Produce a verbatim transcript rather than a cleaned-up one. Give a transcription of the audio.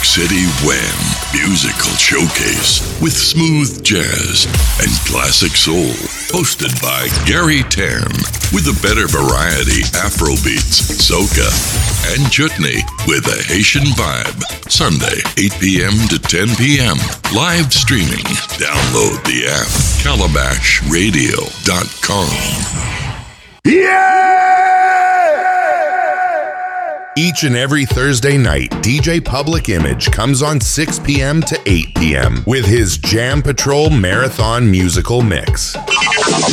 City Wham Musical Showcase with smooth jazz and classic soul. Hosted by Gary Tan with a better variety Afrobeats, soca, and chutney with a Haitian vibe. Sunday, eight p.m. to ten p.m. Live streaming. Download the app calabash radio dot com. Yeah! Each and every Thursday night, D J Public Image comes on six p.m. to eight p.m. with his Jam Patrol Marathon musical mix.